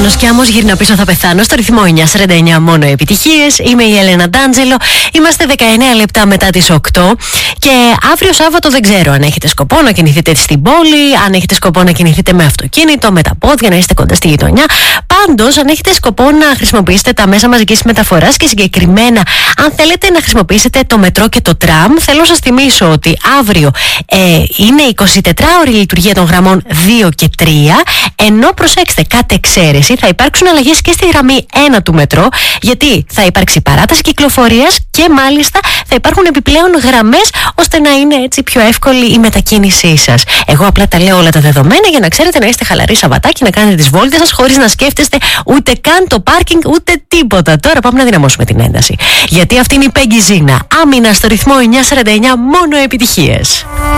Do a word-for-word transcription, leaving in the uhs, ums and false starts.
Ουράνος και άμμος γύρνα πίσω θα πεθάνω στο ρυθμό εννιά σαράντα εννιά μόνο επιτυχίες. Είμαι η Έλενα Ντάντζελο. Είμαστε δεκαεννέα λεπτά μετά τις οκτώ και αύριο Σάββατο δεν ξέρω αν έχετε σκοπό να κινηθείτε στην πόλη, αν έχετε σκοπό να κινηθείτε με αυτοκίνητο, με τα πόδια, να είστε κοντά στη γειτονιά. Πάντως, αν έχετε σκοπό να χρησιμοποιήσετε τα μέσα μαζικής μεταφοράς και συγκεκριμένα αν θέλετε να χρησιμοποιήσετε το μετρό και το τραμ, θέλω να σας θυμίσω ότι αύριο ε, είναι εικοσιτετράωρη λειτουργία των γραμμών δύο και τρία, ενώ προσέξτε, κατ' εξαίρεση θα υπάρξουν αλλαγές και στη γραμμή ένα του μετρό, γιατί θα υπάρξει παράταση κυκλοφορίας και μάλιστα θα υπάρχουν επιπλέον γραμμές ώστε να είναι έτσι πιο εύκολη η μετακίνησή σας. Εγώ απλά τα λέω όλα τα δεδομένα για να ξέρετε να είστε χαλαροί Σαββατάκι, να κάνετε τις βόλτες σας χωρίς να σκέφτεστε ούτε καν το πάρκινγκ ούτε τίποτα. Τώρα πάμε να δυναμώσουμε την ένταση. Γιατί αυτή είναι η Peggy Zina. Άμυνα στο ρυθμό εννιά σαράντα εννιά μόνο επιτυχίες.